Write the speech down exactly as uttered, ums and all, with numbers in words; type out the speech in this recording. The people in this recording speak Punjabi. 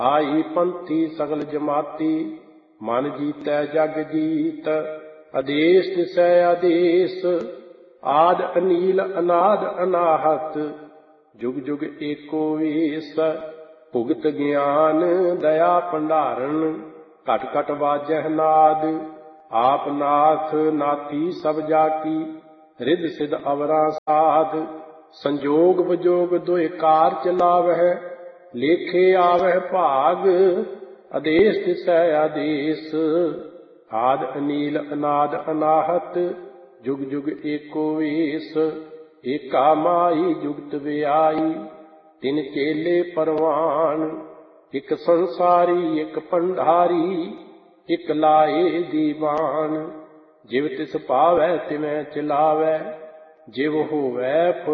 ਆਈ ਪੰਥੀ ਸਗਲ ਜਮਾਤੀ, ਮਨ ਜੀਤੈ ਜਗ ਜੀਤ। ਆਦੇਸ ਤਿਸੈ ਆਦੇਸ, ਆਦ ਅਨੀਲ ਅਨਾਦ ਅਨਾਹਤ। ਜੁਗ ਜੁਗ ਏਕੋ ਵੇਸ, ਭੁਗਤ ਗਿਆਨ ਦਇਆ ਭੰਡਾਰਨ। ਘਟ ਘਟ ਵਾਜਹਿ ਨਾਦ, ਆਪ ਨਾਥ ਨਾਥੀ ਸਭ ਜਾ ਕੀ। ਰਿੱਧ ਸਿਧ ਅਵਰਾਂ ਸਾਧ, ਸੰਜੋਗ ਵਿਜੋਗ ਦੁਇ ਕਾਰ ਚਲਾਵਹਿ। ਲੇਖੇ ਆਵਹਿ ਭਾਗ, ਆਦੇਸ ਤਿਸੈ ਆਦੇਸ। ਆਦ ਅਨੀਲ ਅਨਾਦ ਅਨਾਹਤ, ਜੁਗ ਜੁਗ ਏਕੋ ਵੇਸ। ਏਕਾ ਮਾਈ ਜੁਗਤ ਵਿਆਈ, ਤਿਨ ਚੇਲੇ ਪਰਵਾਨ। ਇਕ ਸੰਸਾਰੀ ਇਕ ਭੰਡਾਰੀ, ਇਕ ਲਾਏ ਦੀਵਾਨ। ਜਿਵ ਤਿਸ ਪਾਵੈ ਤਿਵੈ ਚਲਾਵੈ, ਜਿਵ ਹੋਵੈ